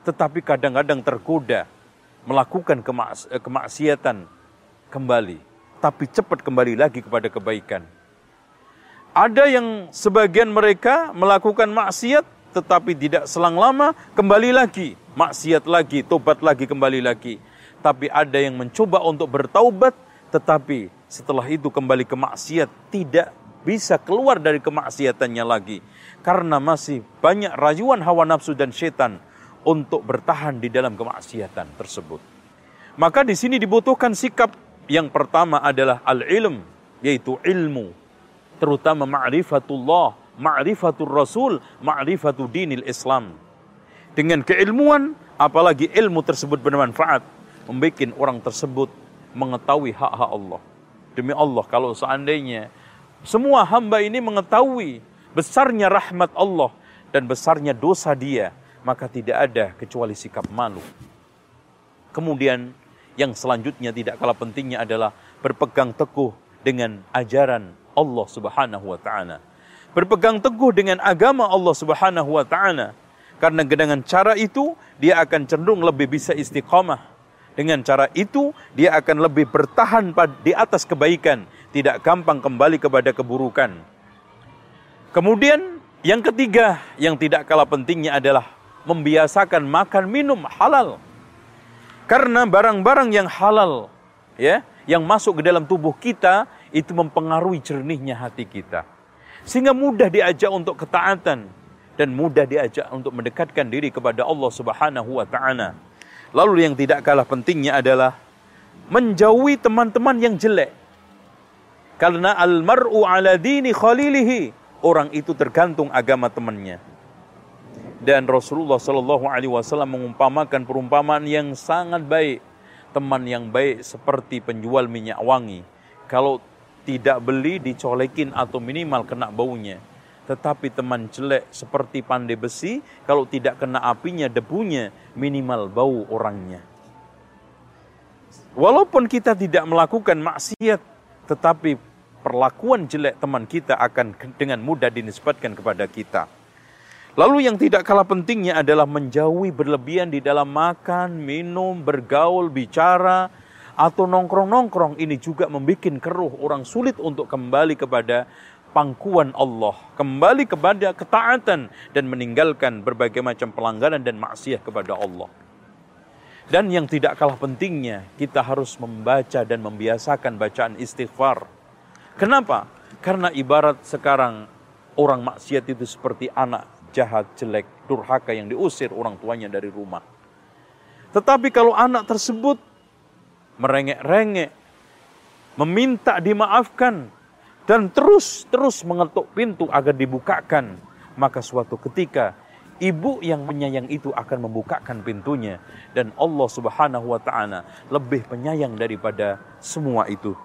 tetapi kadang-kadang tergoda melakukan kemaksiatan kembali, tapi cepat kembali lagi kepada kebaikan. Ada yang sebagian mereka melakukan maksiat, tetapi tidak selang lama kembali lagi, maksiat lagi, tobat lagi, kembali lagi. Tapi ada yang mencoba untuk bertaubat, tetapi setelah itu kembali ke maksiat, tidak bisa keluar dari kemaksiatannya lagi. Karena masih banyak rayuan hawa nafsu dan setan untuk bertahan di dalam kemaksiatan tersebut. Maka di sini dibutuhkan sikap yang pertama adalah al-ilm, yaitu ilmu. Terutama ma'rifatullah, ma'rifatul rasul, ma'rifatul dinil Islam. Dengan keilmuan, apalagi ilmu tersebut bermanfaat, membuat orang tersebut mengetahui hak-hak Allah. Demi Allah, kalau seandainya semua hamba ini mengetahui besarnya rahmat Allah dan besarnya dosa dia, maka tidak ada kecuali sikap malu. Kemudian yang selanjutnya tidak kalah pentingnya adalah berpegang teguh dengan ajaran Allah Subhanahu wa ta'ala. Berpegang teguh dengan agama Allah Subhanahu wa ta'ala. Karena dengan cara itu dia akan cenderung lebih bisa istiqamah. Dengan cara itu dia akan lebih bertahan di atas kebaikan, tidak gampang kembali kepada keburukan. Kemudian yang ketiga yang tidak kalah pentingnya adalah membiasakan makan minum halal. Karena barang-barang yang halal, ya, yang masuk ke dalam tubuh kita itu mempengaruhi jernihnya hati kita. Sehingga mudah diajak untuk ketaatan dan mudah diajak untuk mendekatkan diri kepada Allah Subhanahu wa ta'ala. Lalu yang tidak kalah pentingnya adalah menjauhi teman-teman yang jelek. Karena al-mar'u ala dini khalilihi, orang itu tergantung agama temannya. Dan Rasulullah SAW mengumpamakan perumpamaan yang sangat baik. Teman yang baik seperti penjual minyak wangi. Kalau tidak beli dicolekin atau minimal kena baunya. Tetapi teman jelek seperti pandai besi, kalau tidak kena apinya, debunya, minimal bau orangnya. Walaupun kita tidak melakukan maksiat, tetapi perlakuan jelek teman kita akan dengan mudah dinisbatkan kepada kita. Lalu yang tidak kalah pentingnya adalah menjauhi berlebihan di dalam makan, minum, bergaul, bicara, atau nongkrong-nongkrong. Ini juga membuat keruh, orang sulit untuk kembali kepada pangkuan Allah, kembali kepada ketaatan dan meninggalkan berbagai macam pelanggaran dan maksiat kepada Allah. Dan yang tidak kalah pentingnya, kita harus membaca dan membiasakan bacaan istighfar. Kenapa? Karena ibarat sekarang orang maksiat itu seperti anak jahat, jelek, durhaka yang diusir orang tuanya dari rumah. Tetapi kalau anak tersebut merengek-rengek, meminta dimaafkan, dan terus mengetuk pintu agar dibukakan, maka suatu ketika ibu yang penyayang itu akan membukakan pintunya. Dan Allah Subhanahu wa ta'ala lebih penyayang daripada semua itu.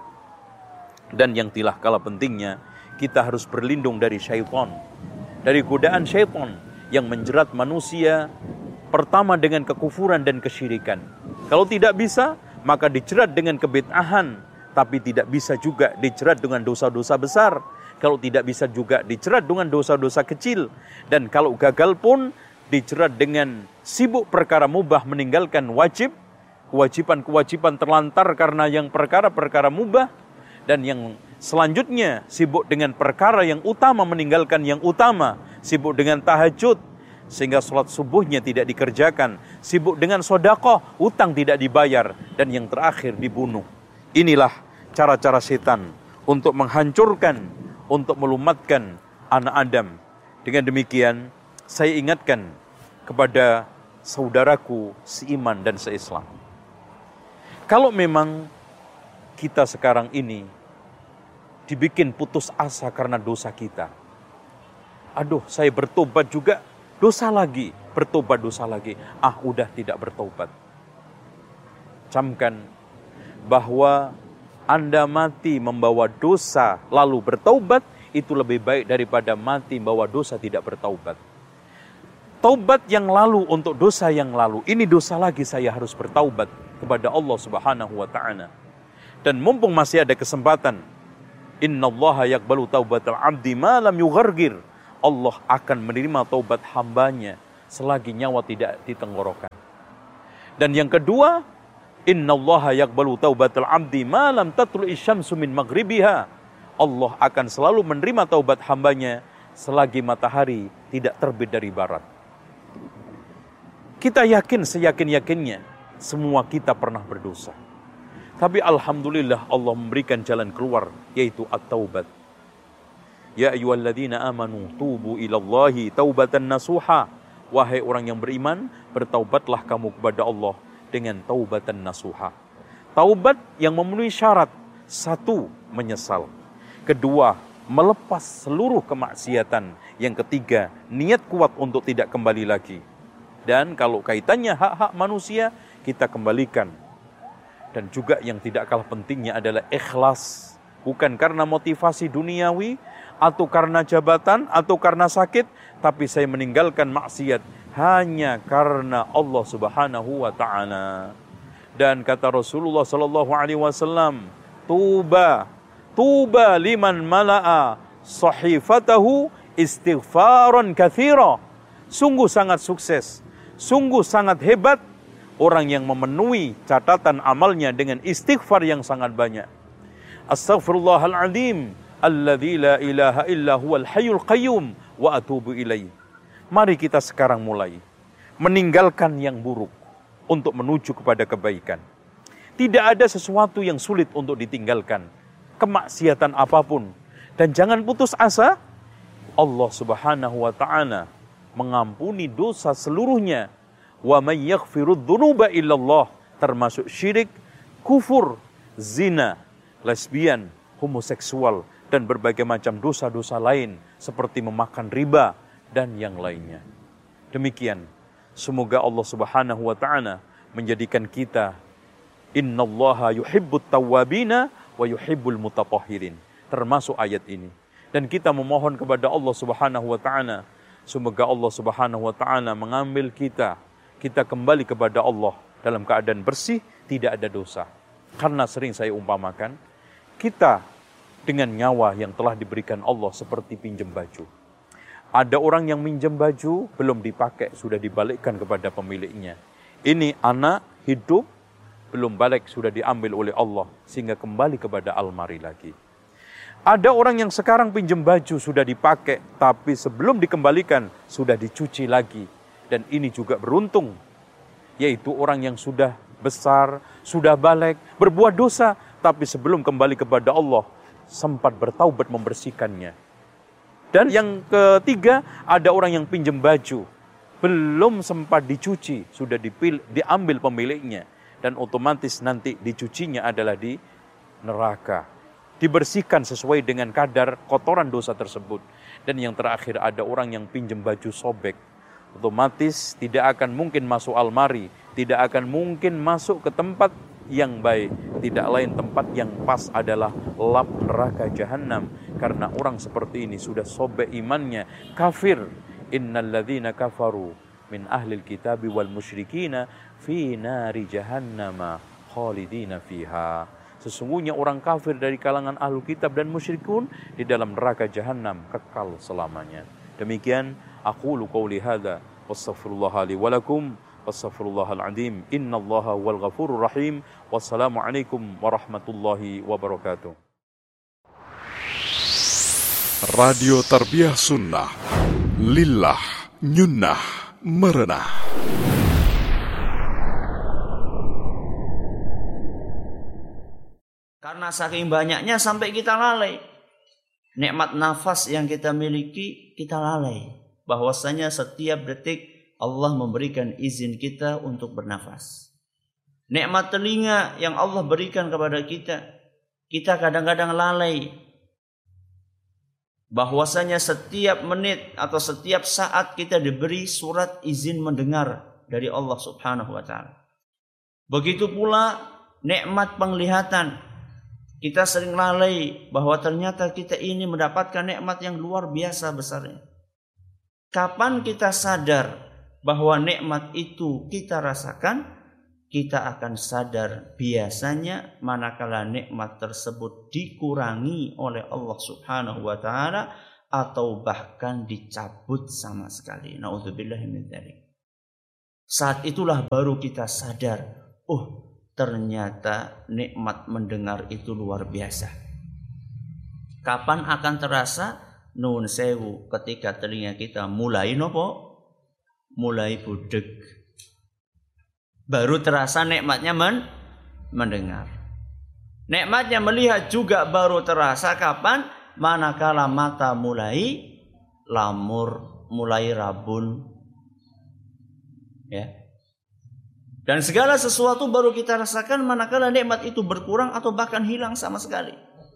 Dan yang tidak kalah pentingnya, kita harus berlindung dari syaitan, dari godaan syaitan yang menjerat manusia pertama dengan kekufuran dan kesyirikan. Kalau tidak bisa, maka dijerat dengan kebid'ahan. Tapi tidak bisa juga dijerat dengan dosa-dosa besar. Kalau tidak bisa juga dijerat dengan dosa-dosa kecil. Dan kalau gagal pun dijerat dengan sibuk perkara mubah, meninggalkan wajib. Kewajiban-kewajiban terlantar karena yang perkara-perkara mubah. Dan yang selanjutnya sibuk dengan perkara yang utama, meninggalkan yang utama. Sibuk dengan tahajud, sehingga sholat subuhnya tidak dikerjakan. Sibuk dengan sedekah, utang tidak dibayar. Dan yang terakhir dibunuh. Inilah cara-cara setan untuk menghancurkan, untuk melumatkan anak Adam. Dengan demikian, saya ingatkan kepada saudaraku seiman dan seislam. Kalau memang kita sekarang ini dibikin putus asa karena dosa kita. Aduh, saya bertobat juga, dosa lagi. Bertobat dosa lagi. Udah tidak bertobat. Camkan bahwa Anda mati membawa dosa lalu bertaubat, itu lebih baik daripada mati membawa dosa tidak bertaubat. Taubat yang lalu untuk dosa yang lalu, ini dosa lagi, saya harus bertaubat kepada Allah Subhanahu wa ta'ala. Dan mumpung masih ada kesempatan, innallaha yaqbalu taubatal abdi ma lam yughargir, Allah akan menerima taubat hambanya selagi nyawa tidak di tenggorokan. Dan yang kedua, innallaha yaqbalu taubatal abdi ma lam tatlu'i syamsu min maghribiha. Allah akan selalu menerima taubat hambanya selagi matahari tidak terbit dari barat. Kita yakin seyakin-yakinnya semua kita pernah berdosa. Tapi alhamdulillah Allah memberikan jalan keluar, yaitu at-taubat. Ya ayyuhalladzina amanu tubu ilallahi taubatan nasuha. Wahai orang yang beriman, bertaubatlah kamu kepada Allah dengan taubatan nasuha. Taubat yang memenuhi syarat. Satu, menyesal. Kedua, melepas seluruh kemaksiatan. Yang ketiga, niat kuat untuk tidak kembali lagi. Dan kalau kaitannya hak-hak manusia, kita kembalikan. Dan juga yang tidak kalah pentingnya adalah ikhlas. Bukan karena motivasi duniawi, atau karena jabatan, atau karena sakit, tapi saya meninggalkan maksiat hanya karena Allah Subhanahu wa ta'ala. Dan kata Rasulullah sallallahu alaihi wasallam, tuba liman mala'a sahifatahu istighfaran katsira. Sungguh sangat sukses, sungguh sangat hebat orang yang memenuhi catatan amalnya dengan istighfar yang sangat banyak. Astaghfirullahaladzim alladzi la ilaha illa huwal hayyul qayyum wa atubu ilaih. Mari kita sekarang mulai meninggalkan yang buruk untuk menuju kepada kebaikan. Tidak ada sesuatu yang sulit untuk ditinggalkan, kemaksiatan apapun. Dan jangan putus asa, Allah Subhanahu wa ta'ala mengampuni dosa seluruhnya. Wa may yaghfirudz dzunuba illallah, termasuk syirik, kufur, zina, lesbian, homoseksual, dan berbagai macam dosa-dosa lain seperti memakan riba dan yang lainnya. Demikian, semoga Allah Subhanahu wa ta'ala menjadikan kita innallaha yuhibbut tawwabina wa yuhibbul mutatahhirin, termasuk ayat ini. Dan kita memohon kepada Allah Subhanahu wa ta'ala, semoga Allah Subhanahu wa ta'ala mengambil kita kembali kepada Allah dalam keadaan bersih, tidak ada dosa. Karena sering saya umpamakan, kita dengan nyawa yang telah diberikan Allah seperti pinjam baju. Ada orang yang minjam baju, belum dipakai, sudah dibalikkan kepada pemiliknya. Ini anak hidup, belum balik, sudah diambil oleh Allah, sehingga kembali kepada almari lagi. Ada orang yang sekarang pinjam baju, sudah dipakai, tapi sebelum dikembalikan, sudah dicuci lagi. Dan ini juga beruntung, yaitu orang yang sudah besar, sudah balik, berbuat dosa, tapi sebelum kembali kepada Allah, sempat bertaubat membersihkannya. Dan yang ketiga, ada orang yang pinjam baju, belum sempat dicuci, sudah diambil pemiliknya. Dan otomatis nanti dicucinya adalah di neraka. Dibersihkan sesuai dengan kadar kotoran dosa tersebut. Dan yang terakhir, ada orang yang pinjam baju sobek. Otomatis tidak akan mungkin masuk almari, tidak akan mungkin masuk ke tempat yang baik. Tidak lain tempat yang pas adalah lap neraka jahanam. Karena orang seperti ini sudah sobek imannya, kafir. Innalladzina kafaru min ahlil kitabi wal musyrikina fi nari jahannama khalidina fiha. Sesungguhnya orang kafir dari kalangan ahlu kitab dan musyrikun di dalam neraka jahanam kekal selamanya. Demikian aqulu qouli hadza wastaghfirullah li wa lakum wastaghfirullahal azim innallaha wal ghafurur rahim. Wassalamualaikum warahmatullahi wabarakatuh. Radio Tarbiyah Sunnah Lillah Nyunnah Merenah. Karena saking banyaknya sampai kita lalai. Nikmat nafas yang kita miliki, kita lalai. Bahwasanya setiap detik Allah memberikan izin kita untuk bernafas. Nikmat telinga yang Allah berikan kepada kita kadang-kadang lalai. Bahwasanya setiap menit atau setiap saat kita diberi surat izin mendengar dari Allah Subhanahu wa ta'ala. Begitu pula nikmat penglihatan. Kita sering lalai bahwa ternyata kita ini mendapatkan nikmat yang luar biasa besarnya. Kapan kita sadar bahwa nikmat itu kita rasakan, kita akan sadar biasanya manakala nikmat tersebut dikurangi oleh Allah Subhanahu wa ta'ala atau bahkan dicabut sama sekali. Na'udzubillahi min dzalik. Saat itulah baru kita sadar, oh ternyata nikmat mendengar itu luar biasa. Kapan akan terasa? Nun sewu, ketika telinga kita mulai nopo? Mulai budek. Baru terasa nikmatnya mendengar. Nikmatnya melihat juga baru terasa kapan? Manakala mata mulai lamur, mulai rabun. Ya. Dan segala sesuatu baru kita rasakan manakala nikmat itu berkurang atau bahkan hilang sama sekali.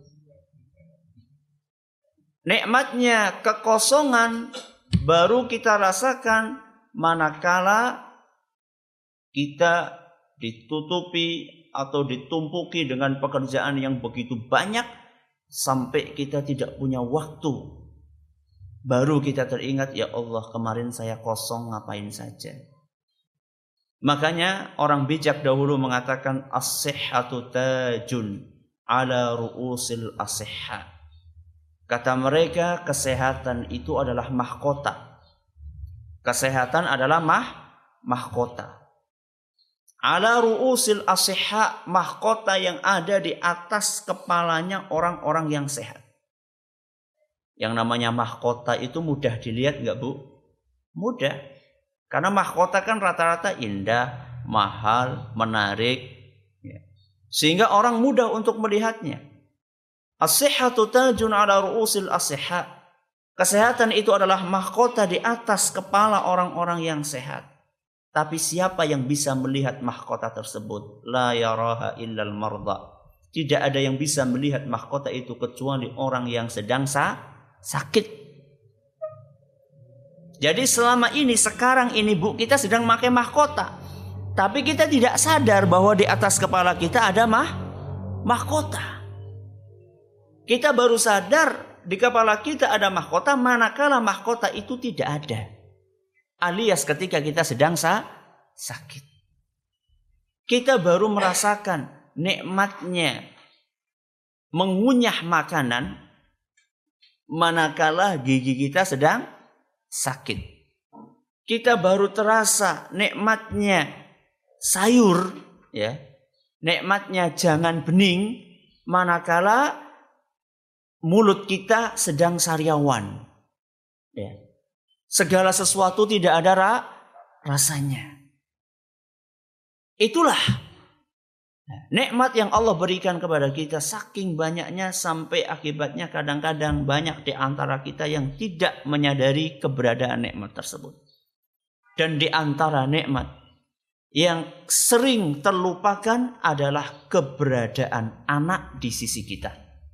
Nikmatnya kekosongan baru kita rasakan manakala kita ditutupi atau ditumpuki dengan pekerjaan yang begitu banyak sampai kita tidak punya waktu. Baru kita teringat, ya Allah, kemarin saya kosong ngapain saja. Makanya orang bijak dahulu mengatakan as-sihhatu tajun ala ru'usil as-sihha. Kata mereka, kesehatan itu adalah mahkota. Kesehatan adalah mahkota. Ala ru'usil as-sihha, mahkota yang ada di atas kepalanya orang-orang yang sehat. Yang namanya mahkota itu mudah dilihat enggak, Bu? Mudah. Karena mahkota kan rata-rata indah, mahal, menarik. Sehingga orang mudah untuk melihatnya. As-sihhatu tajun ala ru'usil as-sihha. Kesehatan itu adalah mahkota di atas kepala orang-orang yang sehat. Tapi siapa yang bisa melihat mahkota tersebut? La yaraha illal marda. Tidak ada yang bisa melihat mahkota itu kecuali orang yang sedang sakit. Jadi selama ini, sekarang ini Bu, kita sedang pakai mahkota. Tapi kita tidak sadar bahwa di atas kepala kita ada mahkota. Kita baru sadar di kepala kita ada mahkota manakala mahkota itu tidak ada. Alias ketika kita sedang sakit. Kita baru merasakan nikmatnya mengunyah makanan manakala gigi kita sedang sakit. Kita baru terasa nikmatnya sayur, ya, nikmatnya jangan bening manakala mulut kita sedang sariawan. Ya. Segala sesuatu tidak ada rasanya. Itulah nikmat yang Allah berikan kepada kita, saking banyaknya sampai akibatnya kadang-kadang banyak di antara kita yang tidak menyadari keberadaan nikmat tersebut. Dan di antara nikmat yang sering terlupakan adalah keberadaan anak di sisi kita.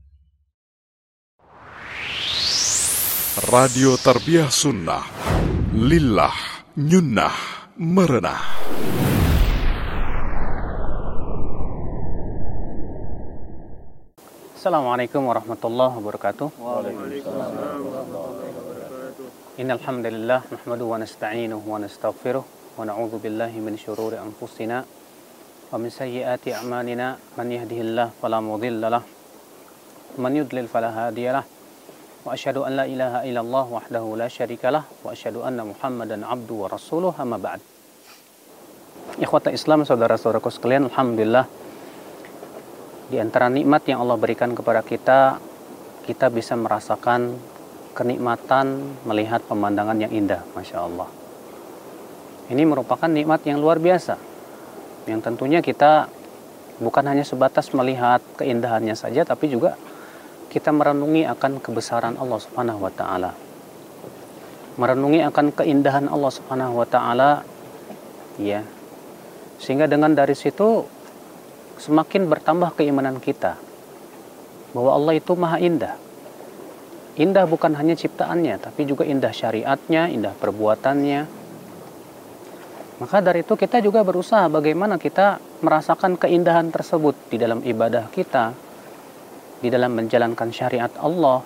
Radio Tarbiyah Sunnah, Lillah, Nyunnah, Merenah. Assalamualaikum warahmatullahi wabarakatuh. Innal hamdalillah nahmaduhu wa nasta'inuhu wa nastaghfiruh wa na'udzu billahi min shururi anfusina wa min sayyiati a'malina. Man yahdihillahu fala mudilla lahu wa man yudlil fala hadiya lahu. Wa asyhadu an la ilaha illallah wahdahu la syarika lahu wa asyhadu anna Muhammadan abduhu wa rasuluhu, amma ba'd. Ikhwata Islam, saudara-saudaraku sekalian, alhamdulillah, di antara nikmat yang Allah berikan kepada kita, kita bisa merasakan kenikmatan melihat pemandangan yang indah, Masya Allah. Ini merupakan nikmat yang luar biasa, yang tentunya kita bukan hanya sebatas melihat keindahannya saja, tapi juga kita merenungi akan kebesaran Allah Subhanahu wa Ta'ala, merenungi akan keindahan Allah Subhanahu wa Ta'ala, ya, sehingga dengan dari situ semakin bertambah keimanan kita bahwa Allah itu maha indah. Indah bukan hanya ciptaannya, tapi juga indah syariatnya, indah perbuatannya. Maka dari itu kita juga berusaha bagaimana kita merasakan keindahan tersebut di dalam ibadah kita, di dalam menjalankan syariat Allah.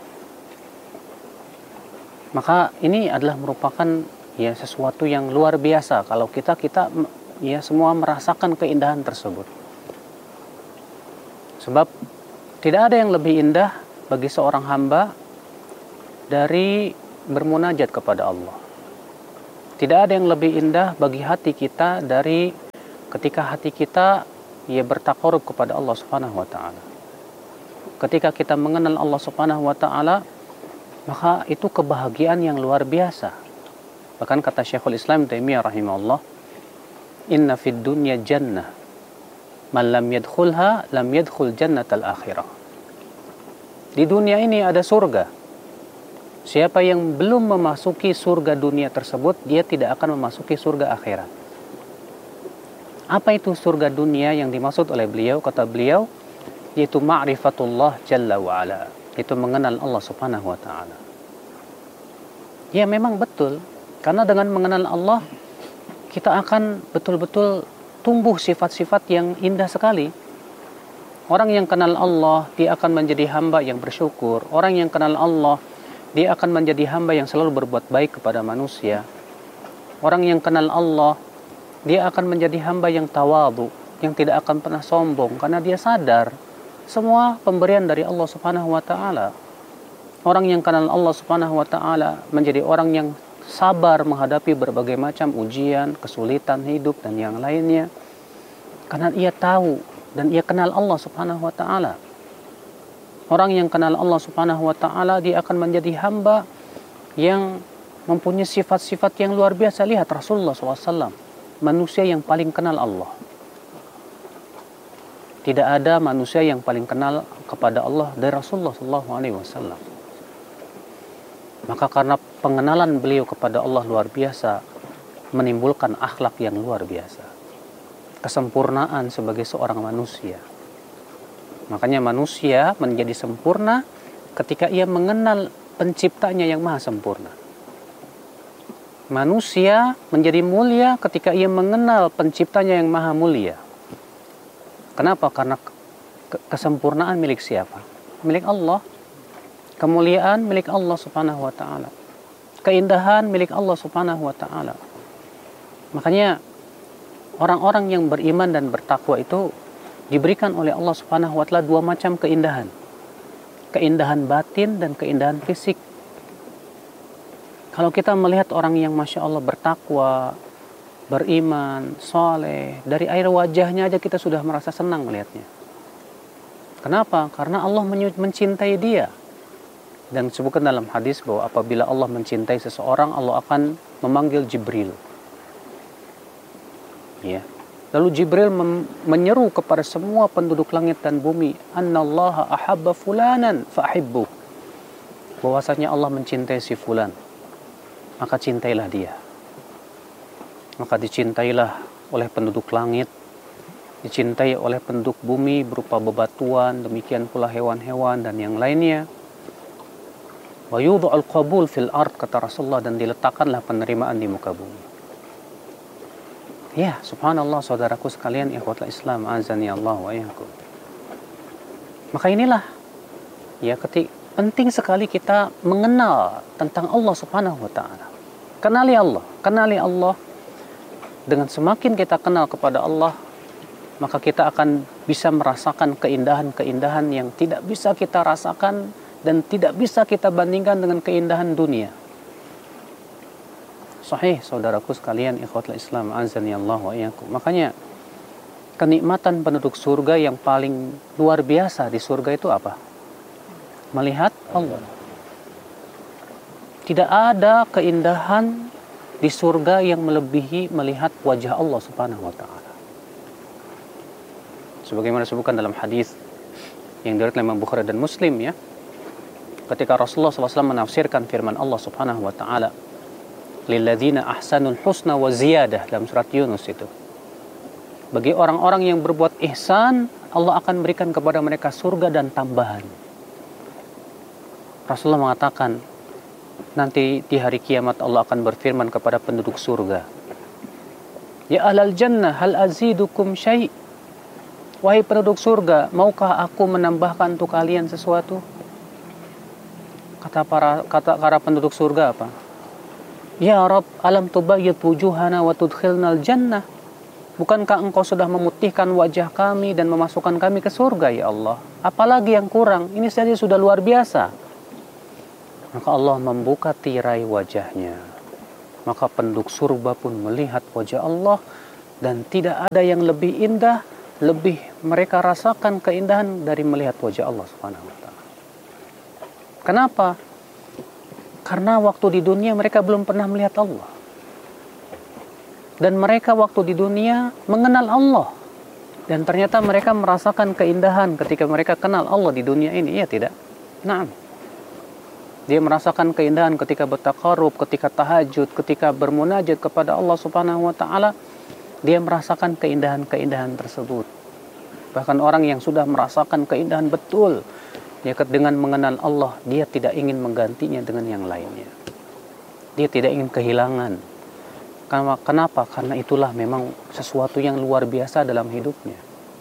Maka ini adalah merupakan ya sesuatu yang luar biasa kalau kita ya semua merasakan keindahan tersebut. Sebab tidak ada yang lebih indah bagi seorang hamba dari bermunajat kepada Allah. Tidak ada yang lebih indah bagi hati kita dari ketika hati kita bertaqarrub kepada Allah Subhanahu wa taala. Ketika kita mengenal Allah Subhanahu wa taala, maka itu kebahagiaan yang luar biasa. Bahkan kata Syekhul Islam Taimiyah rahimahullah, "Inna fid dunya jannah, man lam yadkhulha lam yadkhul jannatal akhirah." Di dunia ini ada surga. Siapa yang belum memasuki surga dunia tersebut, dia tidak akan memasuki surga akhirat. Apa itu surga dunia yang dimaksud oleh beliau? Kata beliau, yaitu ma'rifatullah jalla wa'ala, itu mengenal Allah Subhanahu wa ta'ala. Ya memang betul, karena dengan mengenal Allah kita akan betul-betul tumbuh sifat-sifat yang indah sekali. Orang yang kenal Allah, dia akan menjadi hamba yang bersyukur. Orang yang kenal Allah, dia akan menjadi hamba yang selalu berbuat baik kepada manusia. Orang yang kenal Allah, dia akan menjadi hamba yang tawadhu, yang tidak akan pernah sombong, karena dia sadar semua pemberian dari Allah Subhanahu wa ta'ala. Orang yang kenal Allah Subhanahu wa ta'ala menjadi orang yang sabar menghadapi berbagai macam ujian, kesulitan hidup, dan yang lainnya. Karena ia tahu dan ia kenal Allah Subhanahu wa ta'ala. Orang yang kenal Allah Subhanahu wa ta'ala, dia akan menjadi hamba yang mempunyai sifat-sifat yang luar biasa. Lihat Rasulullah SAW, manusia yang paling kenal Allah. Tidak ada manusia yang paling kenal kepada Allah dari Rasulullah SAW. Maka karena pengenalan beliau kepada Allah luar biasa, menimbulkan akhlak yang luar biasa, kesempurnaan sebagai seorang manusia. Makanya manusia menjadi sempurna ketika ia mengenal penciptanya yang maha sempurna. Manusia menjadi mulia ketika ia mengenal penciptanya yang maha mulia. Kenapa? Karena kesempurnaan milik siapa? Milik Allah. Kemuliaan milik Allah Subhanahu wa ta'ala. Keindahan milik Allah Subhanahu wa ta'ala. Makanya orang-orang yang beriman dan bertakwa itu diberikan oleh Allah Subhanahu wa ta'ala dua macam keindahan. Keindahan batin dan keindahan fisik. Kalau kita melihat orang yang Masya Allah bertakwa, beriman, soleh, dari air wajahnya aja kita sudah merasa senang melihatnya. Kenapa? Karena Allah mencintai dia. Dan disebutkan dalam hadis bahwa apabila Allah mencintai seseorang, Allah akan memanggil Jibril. Ya. Lalu Jibril menyeru kepada semua penduduk langit dan bumi, "Annallaha ahabba fulanan fa'ahibbu." Bahwasanya Allah mencintai si fulan, maka cintailah dia. Maka dicintailah oleh penduduk langit, dicintai oleh penduduk bumi berupa bebatuan, demikian pula hewan-hewan dan yang lainnya. Wa yudha'ul qabul fil ard, kata Rasulullah, dan diletakkanlah penerimaan di muka bumi. Ya, subhanallah saudaraku sekalian, ikhwatul Islam, azani Allah wa iyyakum. Maka inilah ya penting sekali kita mengenal tentang Allah Subhanahu wa taala. Kenali Allah. Dengan semakin kita kenal kepada Allah, maka kita akan bisa merasakan keindahan-keindahan yang tidak bisa kita rasakan dan tidak bisa kita bandingkan dengan keindahan dunia. Sahih saudaraku sekalian, ikhwatul Islam, azani Allah wa iyyakum. Makanya kenikmatan penduduk surga yang paling luar biasa di surga itu apa? Melihat Allah. Tidak ada keindahan di surga yang melebihi melihat wajah Allah Subhanahu wa taala. Sebagaimana disebutkan dalam hadis yang diriwayatkan oleh Imam Bukhari dan Muslim, ya. Ketika Rasulullah SAW menafsirkan firman Allah Subhanahu wa taala, "Lilladzina ahsanul husna wa ziyadah", dalam surat Yunus itu. Bagi orang-orang yang berbuat ihsan, Allah akan berikan kepada mereka surga dan tambahan. Rasulullah mengatakan, nanti di hari kiamat Allah akan berfirman kepada penduduk surga, "Ya ahlal jannah, hal azidukum syai'?" Wahai penduduk surga, maukah aku menambahkan untuk kalian sesuatu? Kata para penduduk surga apa? "Ya Rabb, alam tubayyid wujuhana wa tudkhilnal jannah." Bukankah engkau sudah memutihkan wajah kami dan memasukkan kami ke surga, ya Allah? Apalagi yang kurang? Ini saja sudah luar biasa. Maka Allah membuka tirai wajahnya. maka penduduk surga pun melihat wajah Allah, dan tidak ada yang lebih indah, lebih mereka rasakan keindahan dari melihat wajah Allah Subhanahu wa taala. Kenapa? Karena waktu di dunia mereka belum pernah melihat Allah. Dan mereka waktu di dunia mengenal Allah. Dan ternyata mereka merasakan keindahan ketika mereka kenal Allah di dunia ini. Iya tidak? Naam. Dia merasakan keindahan ketika bertaqarrub, ketika tahajud, ketika bermunajat kepada Allah Subhanahu wa taala. Dia merasakan keindahan-keindahan tersebut. Bahkan orang yang sudah merasakan keindahan betul, ya, dengan mengenal Allah, dia tidak ingin menggantinya dengan yang lainnya. Dia tidak ingin kehilangan. Kenapa? Karena itulah memang sesuatu yang luar biasa dalam hidupnya.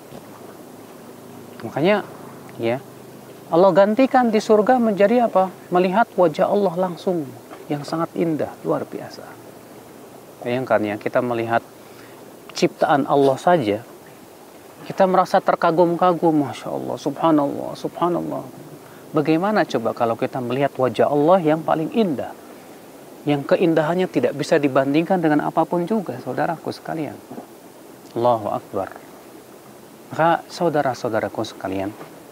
Makanya, ya, Allah gantikan di surga menjadi apa? Melihat wajah Allah langsung, yang sangat indah, luar biasa. Bayangkan ya, kita melihat ciptaan Allah saja, kita merasa terkagum-kagum, Masya Allah, Subhanallah, Subhanallah. Bagaimana coba kalau kita melihat wajah Allah yang paling indah, yang keindahannya tidak bisa dibandingkan dengan apapun juga, saudaraku sekalian. Allahu Akbar. Maka saudara-saudaraku sekalian,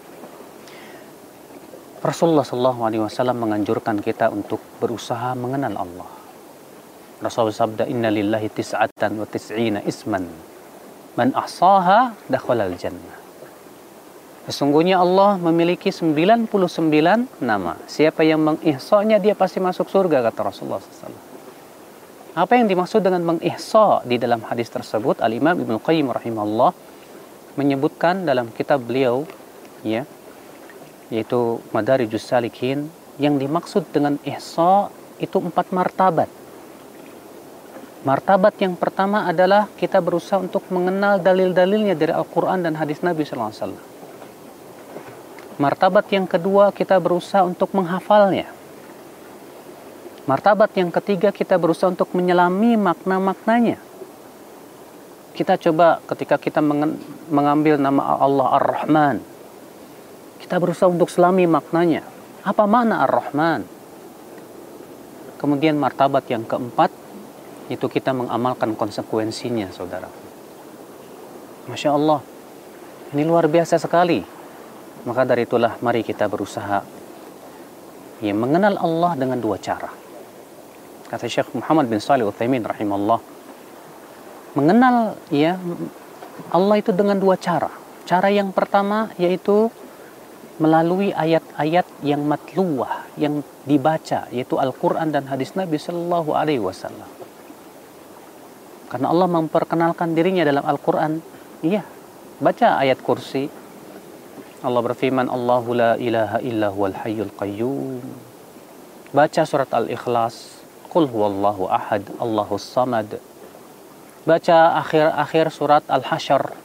Rasulullah SAW menganjurkan kita untuk berusaha mengenal Allah. Rasulullah sabda, Inna lillahi tis'atan wa tis'ina isman, man ahsaha dakhalal jannah. Sesungguhnya Allah memiliki 99 nama. Siapa yang mengihsa'nya, dia pasti masuk surga, kata Rasulullah SAW. Apa yang dimaksud dengan mengihsa' di dalam hadis tersebut? Al-Imam Ibnu Qayyim rahimahullah menyebutkan dalam kitab beliau, ya, yaitu Madarijus Salikin, yang dimaksud dengan ihsa' itu 4 martabat. Martabat yang pertama adalah kita berusaha untuk mengenal dalil-dalilnya dari Al-Quran dan hadis Nabi SAW. Martabat yang kedua, kita berusaha untuk menghafalnya. Martabat yang ketiga, kita berusaha untuk menyelami makna-maknanya. Kita coba ketika kita mengambil nama Allah Ar-Rahman, kita berusaha untuk selami maknanya. Apa makna Ar-Rahman? Kemudian martabat yang keempat, itu kita mengamalkan konsekuensinya, saudara. Masya Allah, ini luar biasa sekali. Maka dari itulah mari kita berusaha, ya, mengenal Allah dengan 2 cara. Kata Syekh Muhammad bin Shalih Al-Utsaimin rahimahullah, mengenal, ya, Allah itu dengan 2 cara. Cara yang pertama yaitu melalui ayat-ayat yang matluwah, yang dibaca, yaitu Al-Quran dan hadis Nabi Sallallahu Alaihi Wasallam. Karena Allah memperkenalkan dirinya dalam Al-Quran. Iya, baca ayat kursi. Allah berfirman, Allahu la ilaha illa huwal hayyul qayyum. Baca surat Al-Ikhlas, Qul huwallahu ahad, Allahus samad. Baca akhir-akhir surat Al-Hasyr.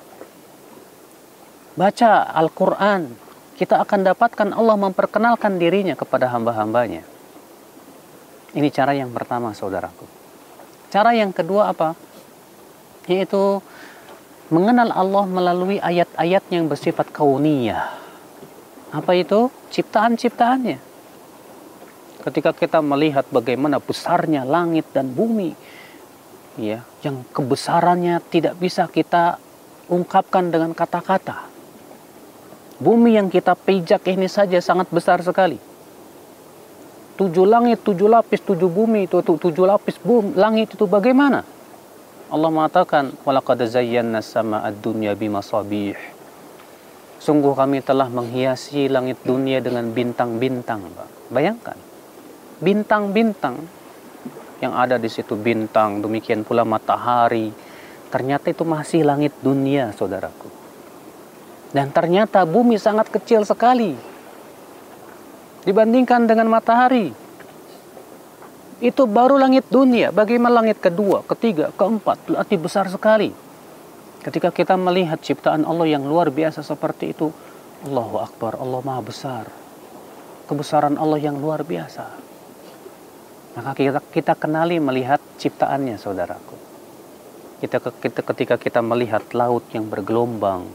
Baca Al-Quran. Kita akan dapatkan Allah memperkenalkan dirinya kepada hamba-hambanya. Ini cara yang pertama, saudaraku. Cara yang kedua apa? Yaitu mengenal Allah melalui ayat-ayat yang bersifat kauniyah. Apa itu? Ciptaan-ciptaannya. Ketika kita melihat bagaimana besarnya langit dan bumi, ya, yang kebesarannya tidak bisa kita ungkapkan dengan kata-kata. Bumi yang kita pijak ini saja sangat besar sekali. 7 langit, 7 lapis, 7 bumi, itu 7 lapis bumi, langit itu bagaimana? Allah mengatakan, walaqad zayyana sama'ad dunya bimasabih. Sungguh kami telah menghiasi langit dunia dengan bintang-bintang. Bayangkan, bintang-bintang yang ada di situ, bintang, demikian pula matahari. Ternyata itu masih langit dunia, saudaraku. Dan ternyata bumi sangat kecil sekali dibandingkan dengan matahari. Itu baru langit dunia. Bagaimana langit kedua, ketiga, keempat, berarti besar sekali. Ketika kita melihat ciptaan Allah yang luar biasa seperti itu, Allahu Akbar, Allah Maha Besar. Kebesaran Allah yang luar biasa. Maka kita kenali melihat ciptaannya, saudaraku. Ketika kita melihat laut yang bergelombang,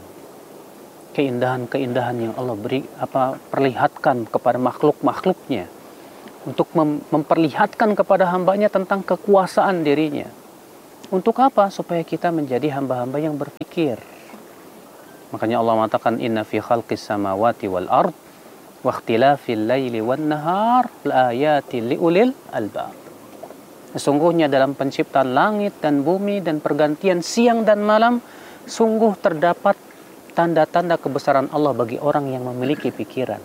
keindahan-keindahan yang Allah perlihatkan kepada makhluk-makhluknya, untuk memperlihatkan kepada hambanya tentang kekuasaan dirinya. Untuk apa? Supaya kita menjadi hamba-hamba yang berpikir. Makanya Allah mengatakan inna fi khalqis samawati wal ard wa ikhtilafil laili wan nahar laayatin liulil albab. Sesungguhnya dalam penciptaan langit dan bumi dan pergantian siang dan malam, sungguh terdapat tanda-tanda kebesaran Allah bagi orang yang memiliki pikiran.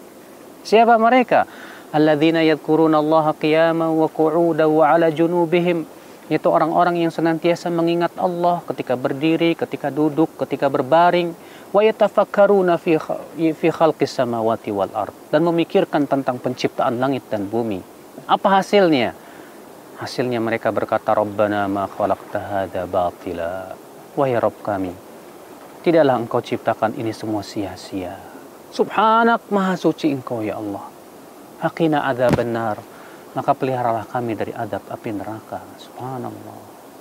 Siapa mereka? Alladzina yadhkuruna Allaha qiyaman wa qu'udan wa 'ala junubihim. Itu orang-orang yang senantiasa mengingat Allah ketika berdiri, ketika duduk, ketika berbaring. Wa yatafakkaruna fi khalqis samawati wal ard. Dan memikirkan tentang penciptaan langit dan bumi. Apa hasilnya? Hasilnya mereka berkata, Rabbana ma khalaqta hadza batila. Wahai Rabb kami, tidaklah Engkau ciptakan ini semua sia-sia. Subhanak, maha suci Engkau ya Allah. Haqina adzaban nar. Maka peliharalah kami dari adab api neraka. Subhanallah.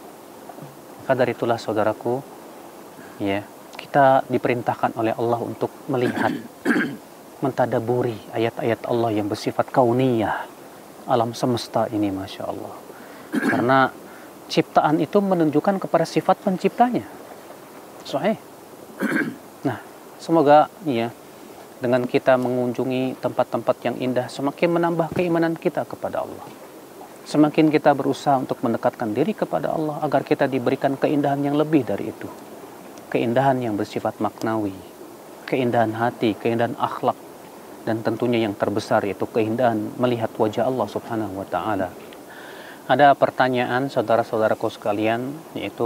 Maka dari itulah saudaraku, ya, kita diperintahkan oleh Allah untuk melihat, mentadaburi ayat-ayat Allah yang bersifat kauniyah, alam semesta ini, Masya Allah. Karena ciptaan itu menunjukkan kepada sifat penciptanya. Sahih. Nah, semoga ya, dengan kita mengunjungi tempat-tempat yang indah, semakin menambah keimanan kita kepada Allah. Semakin kita berusaha untuk mendekatkan diri kepada Allah agar kita diberikan keindahan yang lebih dari itu. Keindahan yang bersifat maknawi, keindahan hati, keindahan akhlak, dan tentunya yang terbesar yaitu keindahan melihat wajah Allah Subhanahu wa taala. Ada pertanyaan saudara-saudaraku sekalian, yaitu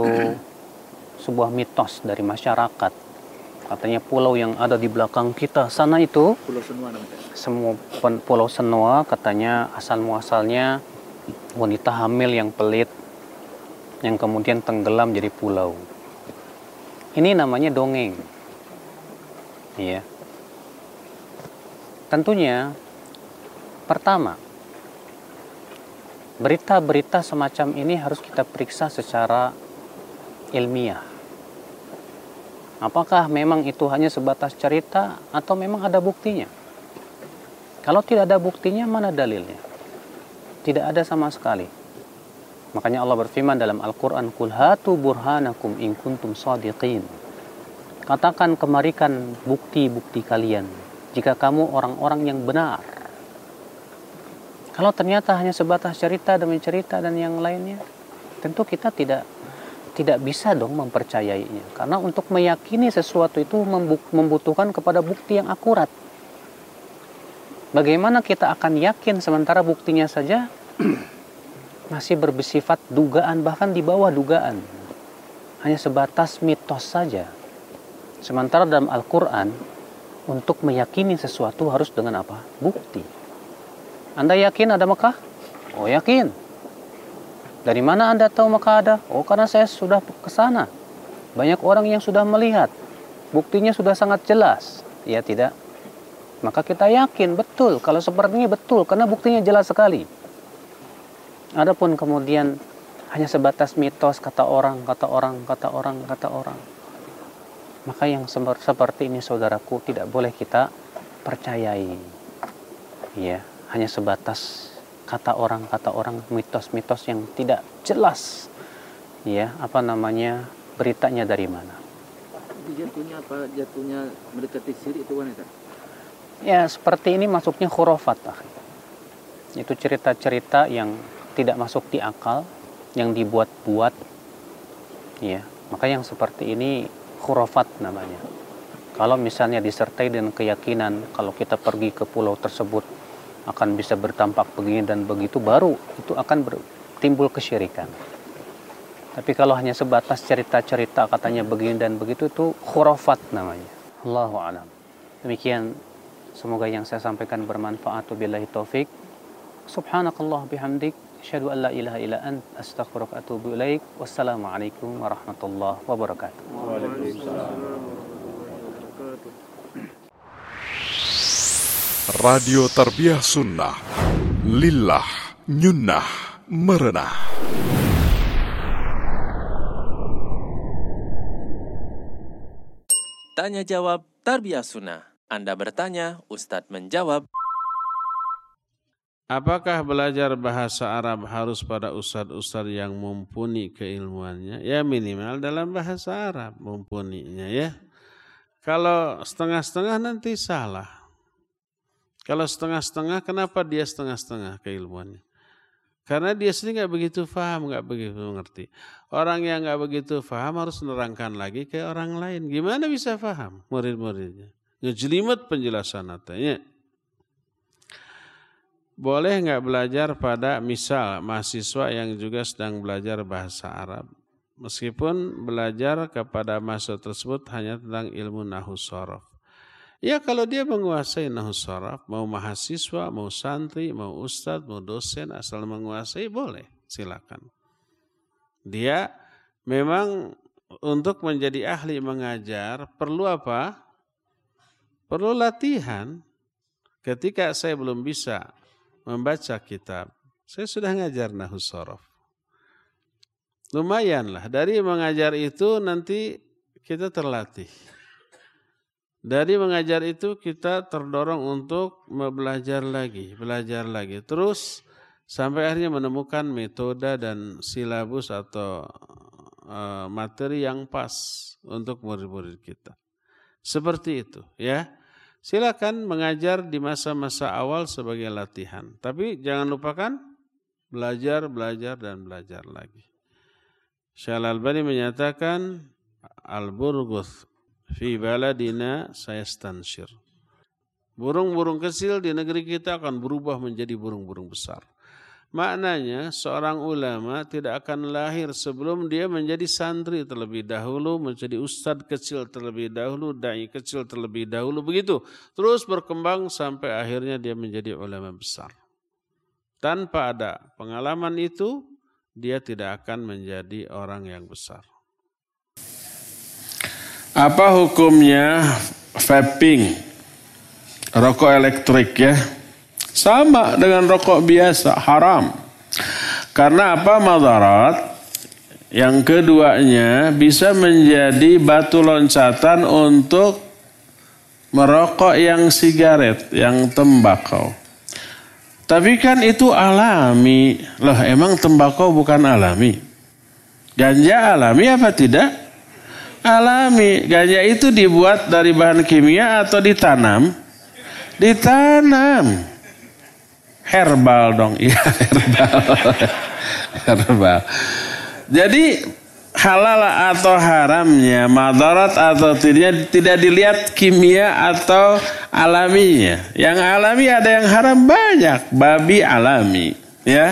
sebuah mitos dari masyarakat. Katanya pulau yang ada di belakang kita sana itu, Pulau Senua namanya. semua Pulau Senua, katanya asal muasalnya wanita hamil yang pelit yang kemudian tenggelam jadi pulau. Ini namanya dongeng. Iya. Tentunya pertama, berita-berita semacam ini harus kita periksa secara ilmiah. Apakah memang itu hanya sebatas cerita atau memang ada buktinya? Kalau tidak ada buktinya, mana dalilnya? Tidak ada sama sekali. Makanya Allah berfirman dalam Al-Quran, Qul hatu burhanakum in kuntum shadiqin. Katakan, kemarikan bukti-bukti kalian jika kamu orang-orang yang benar. Kalau ternyata hanya sebatas cerita demi cerita dan yang lainnya, tentu kita tidak bisa dong mempercayainya. Karena untuk meyakini sesuatu itu membutuhkan kepada bukti yang akurat. Bagaimana kita akan yakin sementara buktinya saja masih bersifat dugaan, bahkan di bawah dugaan. Hanya sebatas mitos saja. Sementara dalam Al-Quran, untuk meyakini sesuatu harus dengan apa? Bukti. Anda yakin ada Mekah? Oh, yakin. Dari mana Anda tahu Mekah ada? Oh, karena saya sudah ke sana. Banyak orang yang sudah melihat. Buktinya sudah sangat jelas. Ya tidak? Maka kita yakin betul. Kalau sepertinya betul, karena buktinya jelas sekali. Adapun kemudian hanya sebatas mitos, kata orang. Maka yang seperti ini, saudaraku, tidak boleh kita percayai. Ya, hanya sebatas kata orang, mitos-mitos yang tidak jelas. Ya, beritanya dari mana. Jatuhnya apa? Jatuhnya mendekati syirik itu wanita. Ya, seperti ini masuknya khurafat. Itu cerita-cerita yang tidak masuk di akal, yang dibuat-buat. Ya, maka yang seperti ini khurafat namanya. Kalau misalnya disertai dengan keyakinan kalau kita pergi ke pulau tersebut akan bisa bertampak begini dan begitu, baru itu akan timbul kesyirikan. Tapi kalau hanya sebatas cerita-cerita katanya begini dan begitu, itu khurafat namanya. Allahu a'lam. Demikian, semoga yang saya sampaikan bermanfaat. Wabillahi taufik. Subhanakallah bihamdik, asyhadu an la ilaha illa ant, astaghfiruka wa atubu ilaik. Wassalamualaikum warahmatullahi wabarakatuh. Waalaikumsalam. Radio Tarbiyah Sunnah, Lillah, Nyunnah, Merenah. Tanya jawab Tarbiyah Sunnah. Anda bertanya, Ustadz menjawab. Apakah belajar bahasa Arab harus pada ustadz-ustadz yang mumpuni keilmuannya? Ya minimal dalam bahasa Arab mumpuninya ya. Kalau setengah-setengah nanti salah. Kalau setengah-setengah, kenapa dia setengah-setengah keilmuannya? Karena dia sendiri nggak begitu paham, nggak begitu mengerti. Orang yang nggak begitu paham harus menerangkan lagi ke orang lain. Gimana bisa paham murid-muridnya? Ngejelimet penjelasan natanya. Boleh nggak belajar pada misal mahasiswa yang juga sedang belajar bahasa Arab. Meskipun belajar kepada mahasiswa tersebut hanya tentang ilmu nahwu shorof. Ya kalau dia menguasai nahwu shorof, mau mahasiswa, mau santri, mau ustadz, mau dosen, asal menguasai boleh, silakan. Dia memang untuk menjadi ahli mengajar perlu apa? Perlu latihan. Ketika saya belum bisa membaca kitab, saya sudah ngajar nahwu shorof. Lumayanlah, dari mengajar itu nanti kita terlatih. Dari mengajar itu kita terdorong untuk belajar lagi. Terus sampai akhirnya menemukan metode dan silabus atau materi yang pas untuk murid-murid kita. Seperti itu ya. Silakan mengajar di masa-masa awal sebagai latihan. Tapi jangan lupakan belajar lagi. Syekh Al-Albani menyatakan al-burghuth fi baladina sayastanshir. Burung-burung kecil di negeri kita akan berubah menjadi burung-burung besar. Maknanya seorang ulama tidak akan lahir sebelum dia menjadi santri terlebih dahulu, menjadi ustadz kecil terlebih dahulu, dai kecil terlebih dahulu, begitu. Terus berkembang sampai akhirnya dia menjadi ulama besar. Tanpa ada pengalaman itu, dia tidak akan menjadi orang yang besar. Apa hukumnya vaping, rokok elektrik ya? Sama dengan rokok biasa, haram. Karena apa? Madarat. Yang keduanya bisa menjadi batu loncatan untuk merokok yang sigaret, yang tembakau. Tapi kan itu alami. Loh, emang tembakau bukan alami? Ganja alami apa tidak? Alami. Ganja itu dibuat dari bahan kimia atau ditanam? Ditanam. Herbal dong, iya herbal. Jadi halal atau haramnya, madarat atau tidak dilihat kimia atau alaminya. Yang alami ada yang haram banyak, babi alami, ya.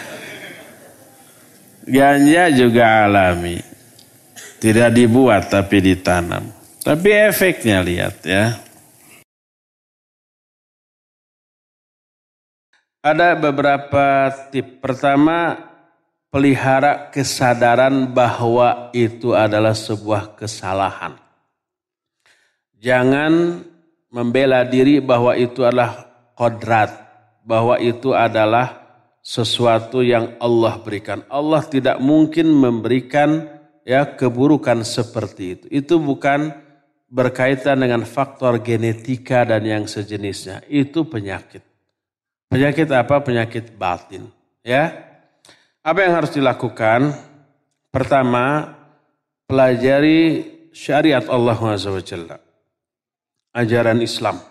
Ganja juga alami, tidak dibuat tapi ditanam. Tapi efeknya lihat ya. Ada beberapa tip. Pertama, pelihara kesadaran bahwa itu adalah sebuah kesalahan. Jangan membela diri bahwa itu adalah qadrat, bahwa itu adalah sesuatu yang Allah berikan. Allah tidak mungkin memberikan ya keburukan seperti itu. Itu bukan berkaitan dengan faktor genetika dan yang sejenisnya. Itu penyakit. Penyakit apa? Penyakit batin. Ya. Apa yang harus dilakukan? Pertama, pelajari syariat Allah SWT. Ajaran Islam.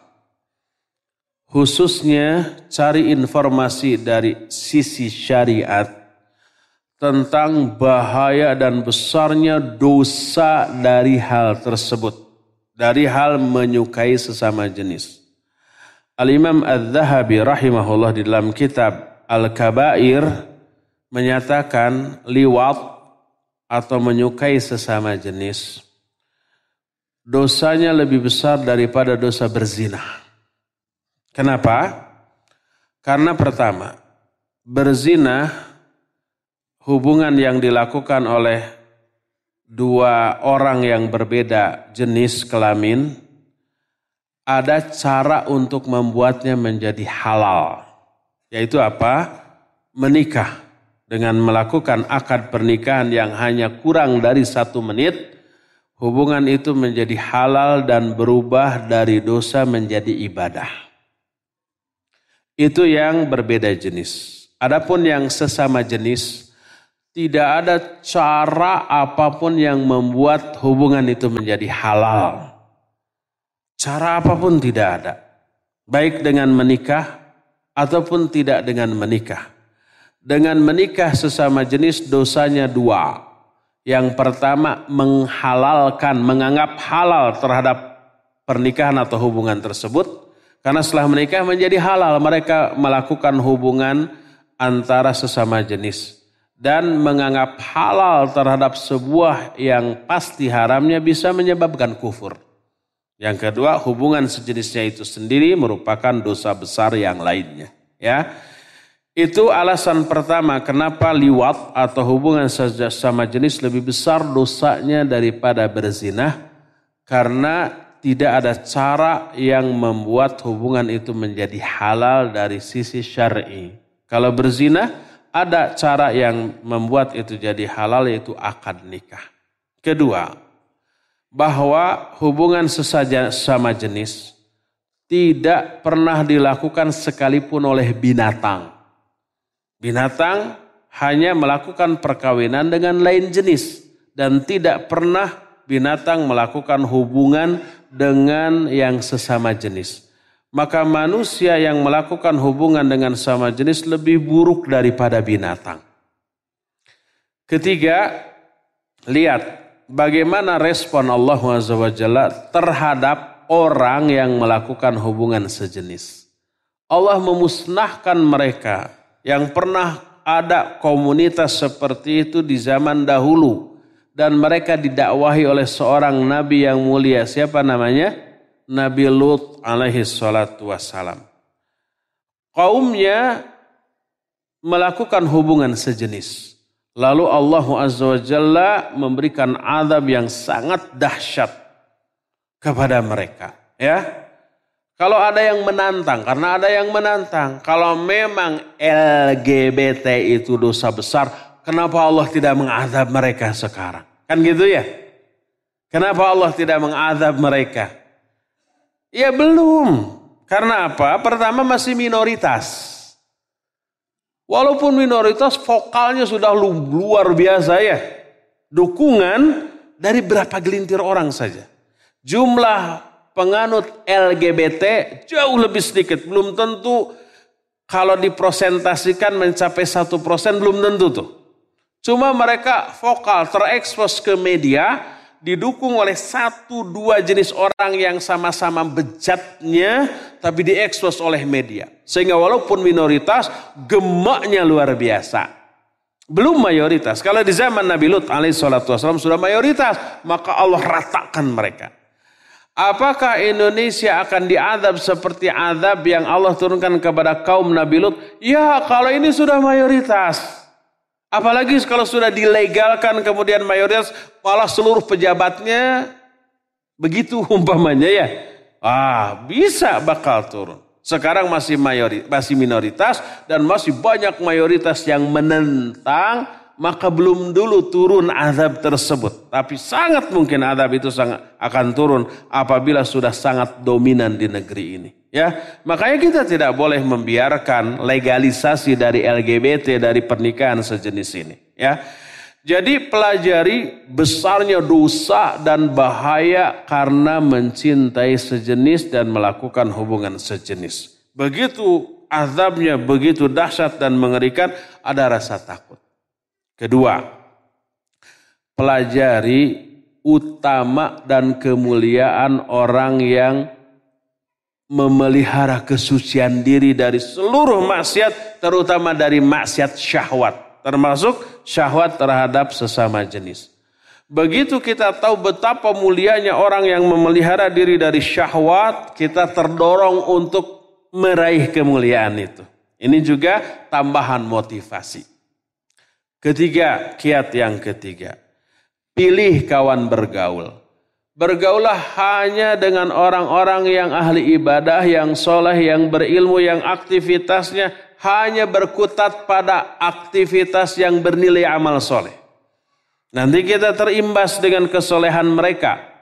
Khususnya cari informasi dari sisi syariat tentang bahaya dan besarnya dosa dari hal tersebut. Dari hal menyukai sesama jenis. Al-Imam Al-Zahabi rahimahullah di dalam kitab Al-Kabair menyatakan liwat atau menyukai sesama jenis dosanya lebih besar daripada dosa berzina. Kenapa? Karena pertama, berzina hubungan yang dilakukan oleh dua orang yang berbeda jenis kelamin, ada cara untuk membuatnya menjadi halal. Yaitu apa? Menikah. Dengan melakukan akad pernikahan yang hanya kurang dari 1 menit, hubungan itu menjadi halal dan berubah dari dosa menjadi ibadah. Itu yang berbeda jenis. Adapun yang sesama jenis, tidak ada cara apapun yang membuat hubungan itu menjadi halal. Cara apapun tidak ada. Baik dengan menikah ataupun tidak dengan menikah. Dengan menikah sesama jenis dosanya dua. Yang pertama menghalalkan, menganggap halal terhadap pernikahan atau hubungan tersebut. Karena setelah menikah menjadi halal mereka melakukan hubungan antara sesama jenis. Dan menganggap halal terhadap sebuah yang pasti haramnya bisa menyebabkan kufur. Yang kedua, hubungan sejenisnya itu sendiri merupakan dosa besar yang lainnya. Ya, itu alasan pertama kenapa liwat atau hubungan sesama jenis lebih besar dosanya daripada berzina. Karena tidak ada cara yang membuat hubungan itu menjadi halal dari sisi syar'i. Kalau berzina, ada cara yang membuat itu jadi halal, yaitu akad nikah. Kedua, bahwa hubungan sesama jenis tidak pernah dilakukan sekalipun oleh binatang. Binatang hanya melakukan perkawinan dengan lain jenis dan tidak pernah binatang melakukan hubungan dengan yang sesama jenis. Maka manusia yang melakukan hubungan dengan sesama jenis lebih buruk daripada binatang. Ketiga, lihat bagaimana respon Allah SWT terhadap orang yang melakukan hubungan sejenis. Allah memusnahkan mereka yang pernah ada komunitas seperti itu di zaman dahulu. Dan mereka didakwahi oleh seorang nabi yang mulia. Siapa namanya? Nabi Lut alaihi salatu wassalam. Kaumnya melakukan hubungan sejenis. Lalu Allah Azza wa Jalla memberikan azab yang sangat dahsyat kepada mereka. Ya, kalau ada yang menantang, karena ada yang menantang. Kalau memang LGBT itu dosa besar, kenapa Allah tidak mengazab mereka sekarang? Kan gitu ya? Kenapa Allah tidak mengazab mereka? Ya belum. Karena apa? Pertama masih minoritas. Walaupun minoritas, vokalnya sudah luar biasa ya. Dukungan dari berapa gelintir orang saja. Jumlah penganut LGBT jauh lebih sedikit. Belum tentu kalau dipresentasikan mencapai 1%, belum tentu tuh. Cuma mereka vokal, terekspos ke media, didukung oleh 1-2 jenis orang yang sama-sama bejatnya, tapi diekspos oleh media. Sehingga walaupun minoritas, gemaknya luar biasa. Belum mayoritas. Kalau di zaman Nabi Lut alaihissalam sudah mayoritas, maka Allah ratakan mereka. Apakah Indonesia akan diazab seperti azab yang Allah turunkan kepada kaum Nabi Lut? Ya, kalau ini sudah mayoritas. Apalagi kalau sudah dilegalkan kemudian mayoritas, malah seluruh pejabatnya begitu umpamanya ya. Bisa bakal turun. Sekarang masih minoritas dan masih banyak mayoritas yang menentang, maka belum dulu turun azab tersebut. Tapi sangat mungkin azab itu akan turun apabila sudah sangat dominan di negeri ini. Ya, makanya kita tidak boleh membiarkan legalisasi dari LGBT, dari pernikahan sejenis ini. Ya, jadi pelajari besarnya dosa dan bahaya karena mencintai sejenis dan melakukan hubungan sejenis. Begitu azabnya, begitu dahsyat dan mengerikan, ada rasa takut. Kedua, pelajari utama dan kemuliaan orang yang memelihara kesucian diri dari seluruh maksiat, terutama dari maksiat syahwat, termasuk syahwat terhadap sesama jenis. Begitu kita tahu betapa mulianya orang yang memelihara diri dari syahwat, kita terdorong untuk meraih kemuliaan itu. Ini juga tambahan motivasi. Ketiga, kiat yang ketiga, pilih kawan bergaul. Bergaulah hanya dengan orang-orang yang ahli ibadah, yang soleh, yang berilmu, yang aktivitasnya hanya berkutat pada aktivitas yang bernilai amal soleh. Nanti kita terimbas dengan kesolehan mereka.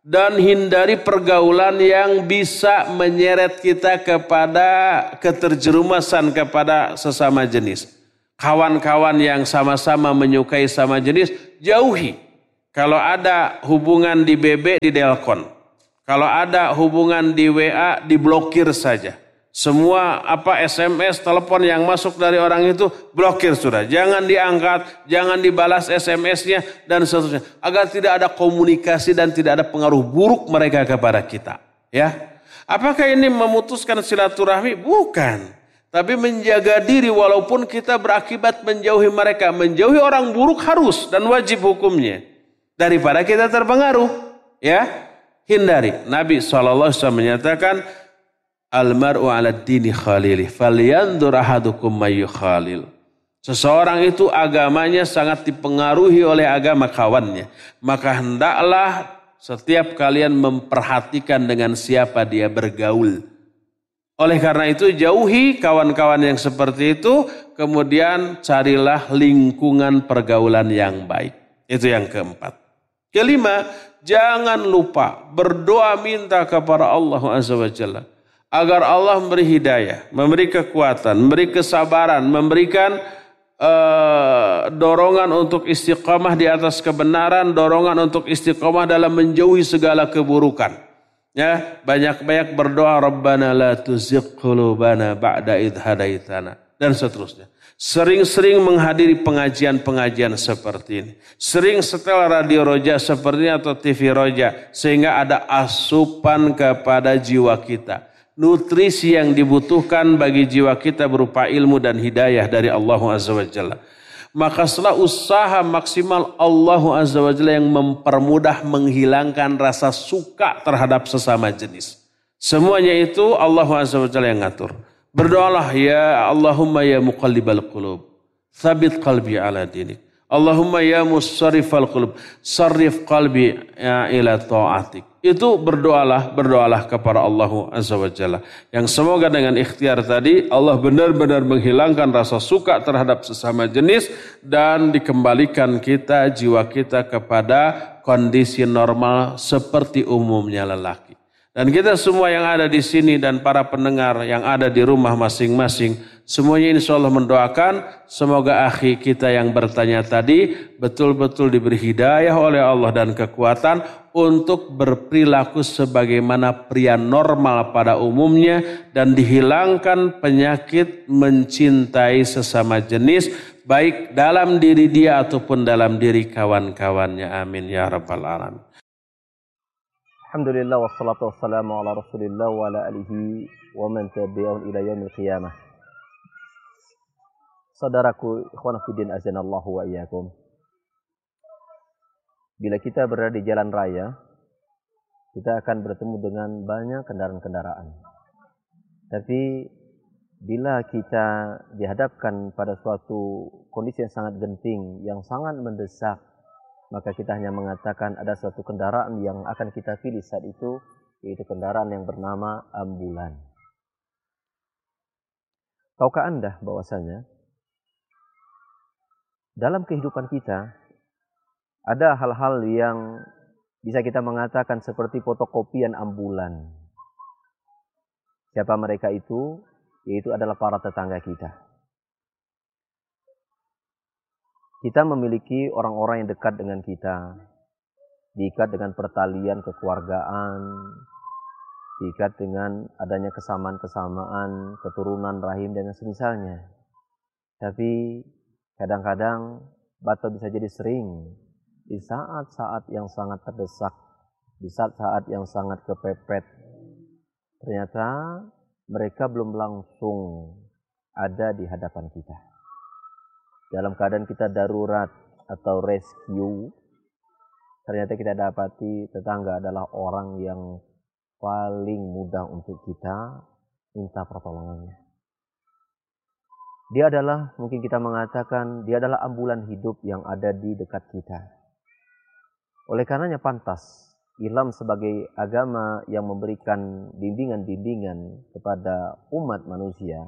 dan hindari pergaulan yang bisa menyeret kita kepada keterjerumasan kepada sesama jenis. Kawan-kawan yang sama-sama menyukai sama jenis, jauhi. Kalau ada hubungan di BB, di Delcon. Kalau ada hubungan di WA, diblokir saja. Semua SMS, telepon yang masuk dari orang itu blokir sudah. Jangan diangkat, jangan dibalas SMS-nya dan seterusnya. Agar tidak ada komunikasi dan tidak ada pengaruh buruk mereka kepada kita. Ya, apakah ini memutuskan silaturahmi? Bukan. Tapi menjaga diri walaupun kita berakibat menjauhi mereka. Menjauhi orang buruk harus dan wajib hukumnya. Daripada kita terpengaruh. Ya, hindari. Nabi SAW menyatakan, Al-mar'u ala dini khalilih, falyandur ahadukum mayu khalil. Seseorang itu agamanya sangat dipengaruhi oleh agama kawannya. Maka hendaklah setiap kalian memperhatikan dengan siapa dia bergaul. Oleh karena itu jauhi kawan-kawan yang seperti itu. Kemudian carilah lingkungan pergaulan yang baik. Itu yang keempat. Kelima, jangan lupa berdoa minta kepada Allah Azza wa Jalla. Agar Allah memberi hidayah, memberi kekuatan, memberi kesabaran, memberikan dorongan untuk istiqamah di atas kebenaran, dorongan untuk istiqamah dalam menjauhi segala keburukan. Ya, banyak-banyak berdoa, Rabbana la tuzigh qulubana ba'da idh hadaitana, dan seterusnya. Sering-sering menghadiri pengajian-pengajian seperti ini. Sering setel radio Roja seperti ini atau TV Roja, sehingga ada asupan kepada jiwa kita. Nutrisi yang dibutuhkan bagi jiwa kita berupa ilmu dan hidayah dari Allah Azza wa Jalla. Maka setelah usaha maksimal Allah Azza wa Jalla yang mempermudah menghilangkan rasa suka terhadap sesama jenis. Semuanya itu Allah Azza wa Jalla yang ngatur. Berdoalah ya Allahumma ya muqallibal qulub, thabit qalbi ala dinik. Allahumma ya musarrifal qulub, sarrif qalbi ila ta'atik. Itu berdoalah kepada Allah Azza wa Jalla. Yang semoga dengan ikhtiar tadi Allah benar-benar menghilangkan rasa suka terhadap sesama jenis dan dikembalikan kita, jiwa kita kepada kondisi normal seperti umumnya lelaki. Dan kita semua yang ada di sini dan para pendengar yang ada di rumah masing-masing, semuanya insya Allah mendoakan semoga akhi kita yang bertanya tadi betul-betul diberi hidayah oleh Allah dan kekuatan untuk berperilaku sebagaimana pria normal pada umumnya dan dihilangkan penyakit mencintai sesama jenis baik dalam diri dia ataupun dalam diri kawan-kawannya. Amin ya rabbal alamin. Alhamdulillah wassalatu wassalamu ala Rasulillah wa ala alihi wa man tabi'ahum ila yaumil qiyamah. Saudaraku ikhwan fillah azanallahu wa iyyakum. Bila kita berada di jalan raya, kita akan bertemu dengan banyak kendaraan-kendaraan. Tapi bila kita dihadapkan pada suatu kondisi yang sangat genting, yang sangat mendesak, maka kita hanya mengatakan ada suatu kendaraan yang akan kita pilih saat itu, yaitu kendaraan yang bernama ambulan. Tahukah Anda bahwasanya dalam kehidupan kita ada hal-hal yang bisa kita mengatakan seperti fotokopian ambulan. Siapa mereka itu? Yaitu adalah para tetangga kita. Kita memiliki orang-orang yang dekat dengan kita, diikat dengan pertalian kekeluargaan, diikat dengan adanya kesamaan-kesamaan, keturunan rahim dan semisalnya. Tapi kadang-kadang batal bisa jadi sering di saat-saat yang sangat terdesak, di saat-saat yang sangat kepepet. Ternyata mereka belum langsung ada di hadapan kita. Dalam keadaan kita darurat atau rescue, ternyata kita dapati tetangga adalah orang yang paling mudah untuk kita minta pertolongannya. Dia adalah, mungkin kita mengatakan, dia adalah ambulan hidup yang ada di dekat kita. Oleh karenanya pantas, Islam sebagai agama yang memberikan bimbingan-bimbingan kepada umat manusia,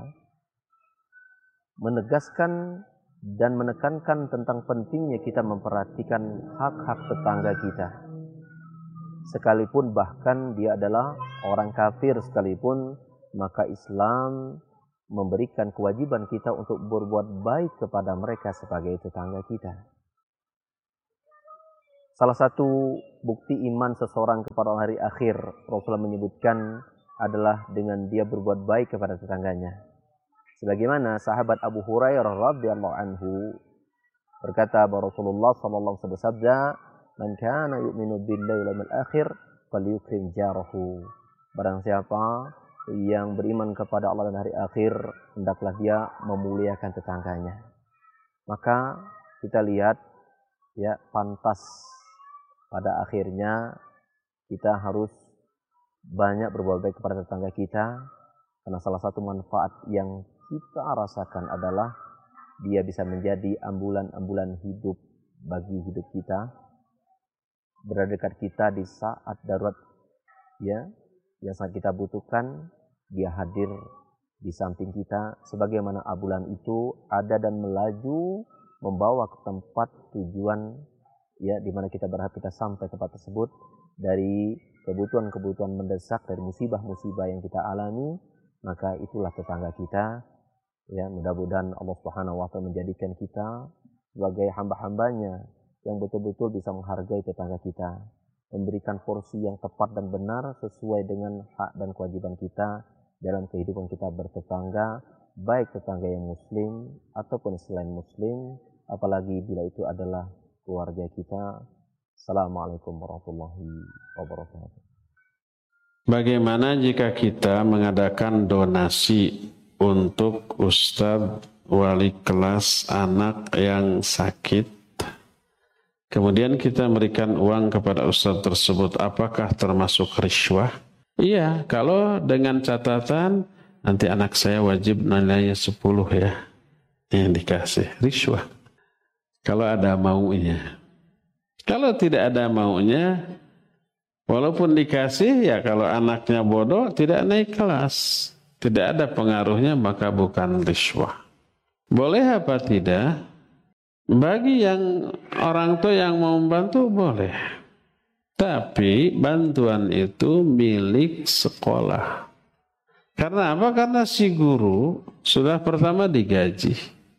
menegaskan dan menekankan tentang pentingnya kita memperhatikan hak-hak tetangga kita. sekalipun bahkan dia adalah orang kafir sekalipun, maka Islam memberikan kewajiban kita untuk berbuat baik kepada mereka sebagai tetangga kita. Salah satu bukti iman seseorang kepada hari akhir, Rasulullah menyebutkan adalah dengan dia berbuat baik kepada tetangganya. Sebagaimana sahabat Abu Hurairah radhiyallahu anhu berkata bahwa Rasulullah sallallahu alaihi wasallam bersabda, "Man kana yu'minu billahi wal yawmil akhir falyukrim jarahu." Barang siapa yang beriman kepada Allah dan hari akhir, hendaklah dia memuliakan tetangganya. Maka kita lihat ya, pantas pada akhirnya kita harus banyak berbuat baik kepada tetangga kita, karena salah satu manfaat yang kita rasakan adalah dia bisa menjadi ambulan-ambulan hidup bagi hidup kita, berada dekat kita di saat darurat ya yang sangat kita butuhkan. Dia hadir di samping kita, sebagaimana ambulan itu ada dan melaju membawa ke tempat tujuan ya, di mana kita berharap kita sampai ke tempat tersebut dari kebutuhan-kebutuhan mendesak, dari musibah-musibah yang kita alami. Maka itulah tetangga kita ya. Mudah-mudahan Allah Subhanahu wa taala menjadikan kita sebagai hamba-hambanya yang betul-betul bisa menghargai tetangga kita, memberikan porsi yang tepat dan benar sesuai dengan hak dan kewajiban kita dalam kehidupan kita bertetangga, baik tetangga yang muslim ataupun selain muslim, apalagi bila itu adalah keluarga kita. Assalamualaikum warahmatullahi wabarakatuh. Bagaimana jika kita mengadakan donasi untuk ustadz wali kelas anak yang sakit, kemudian kita memberikan uang kepada ustadz tersebut, apakah termasuk riswah? Iya, kalau dengan catatan nanti anak saya wajib nilainya 10 ya, yang dikasih riswah. Kalau ada maunya. Kalau tidak ada maunya, walaupun dikasih ya, kalau anaknya bodoh tidak naik kelas, tidak ada pengaruhnya, maka bukan riswah. Boleh apa tidak? Bagi yang orang tua yang mau membantu boleh. Tapi bantuan itu milik sekolah. Karena apa? Karena si guru sudah pertama digaji.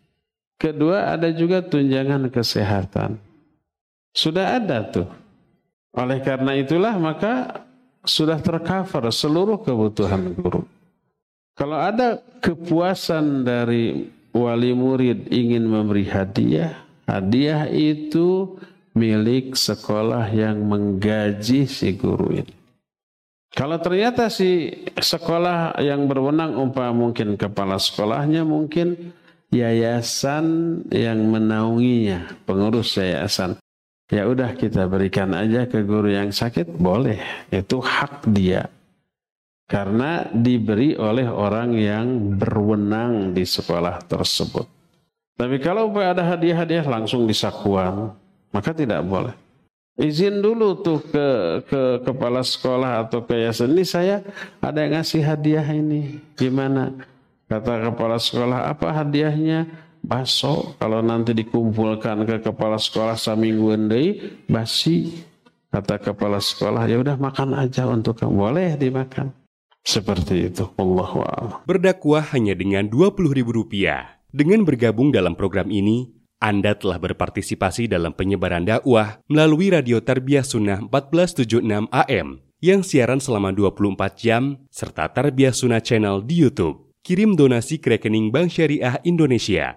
Kedua ada juga tunjangan kesehatan. Sudah ada tuh. Oleh karena itulah maka sudah tercover seluruh kebutuhan guru. Kalau ada kepuasan dari wali murid ingin memberi hadiah, hadiah itu milik sekolah yang menggaji si guru ini. Kalau ternyata si sekolah yang berwenang, mungkin kepala sekolahnya, mungkin yayasan yang menaunginya, pengurus yayasan, ya udah kita berikan aja ke guru yang sakit, boleh. Itu hak dia. Karena diberi oleh orang yang berwenang di sekolah tersebut. Tapi kalau ada hadiah-hadiah langsung disakuan, maka tidak boleh. Izin dulu tuh ke kepala sekolah atau ke yayasan, ini saya ada yang ngasih hadiah ini, gimana? Kata kepala sekolah, apa hadiahnya? Bakso. Kalau nanti dikumpulkan ke kepala sekolah saminggu deui basi. Kata kepala sekolah, ya udah makan aja untuk kamu, boleh dimakan. Seperti itu. Allahu a'lam. Berdakwah hanya dengan Rp20.000. Dengan bergabung dalam program ini, Anda telah berpartisipasi dalam penyebaran dakwah melalui Radio Tarbiyah Sunnah 1476 AM yang siaran selama 24 jam serta Tarbiyah Sunnah Channel di YouTube. Kirim donasi ke rekening Bank Syariah Indonesia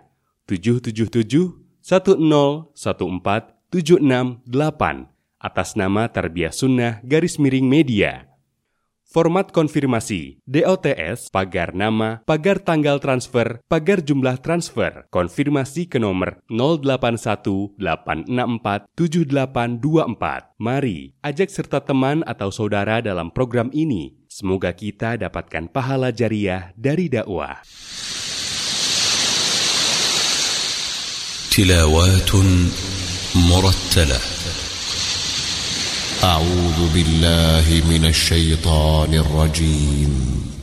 777-1014-768 atas nama Tarbiyah Sunnah _media. Format konfirmasi, DOTS, pagar nama, pagar tanggal transfer, pagar jumlah transfer, konfirmasi ke nomor 0818647824. Mari, ajak serta teman atau saudara dalam program ini. Semoga kita dapatkan pahala jariah dari dakwah. Tilawatun murattalah. أعوذ بالله من الشيطان الرجيم